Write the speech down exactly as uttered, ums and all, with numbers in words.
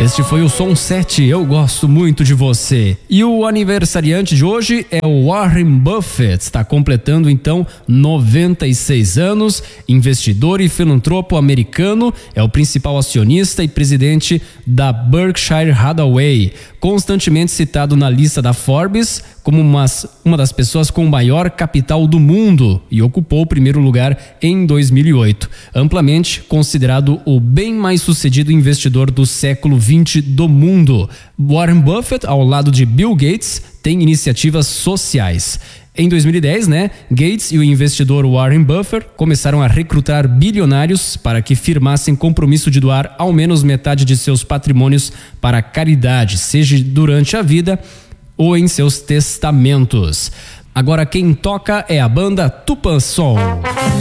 Este foi o Som sete, eu gosto muito de você. E o aniversariante de hoje é o Warren Buffett, está completando então noventa e seis anos, investidor e filantropo americano, é o principal acionista e presidente da Berkshire Hathaway, constantemente citado na lista da Forbes como umas, uma das pessoas com maior capital do mundo e ocupou o primeiro lugar em dois mil e oito, amplamente considerado o bem mais sucedido investidor do século vinte do mundo. Warren Buffett, ao lado de Bill Gates, tem iniciativas sociais. Em dois mil e dez, né, Gates e o investidor Warren Buffett começaram a recrutar bilionários para que firmassem compromisso de doar ao menos metade de seus patrimônios para a caridade, seja durante a vida ou em seus testamentos. Agora quem toca é a banda Tupã Som.